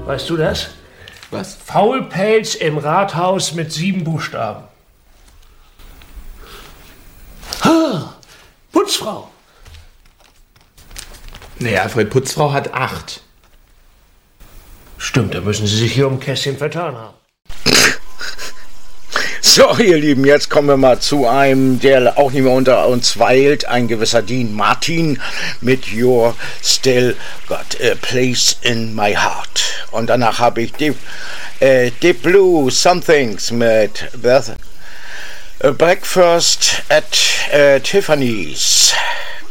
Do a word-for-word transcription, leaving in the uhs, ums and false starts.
Weißt du das? Was? Faulpelz im Rathaus mit sieben Buchstaben. Ha, Putzfrau. Nee, Alfred, Putzfrau hat acht. Stimmt, da müssen Sie sich hier um ein Kästchen vertan haben. So, ihr Lieben, jetzt kommen wir mal zu einem, der auch nicht mehr unter uns weilt, ein gewisser Dean Martin mit You're Still Got a Place in My Heart. Und danach habe ich Deep, äh, Deep Blue Somethings mit Beth, äh, Breakfast at äh, Tiffany's.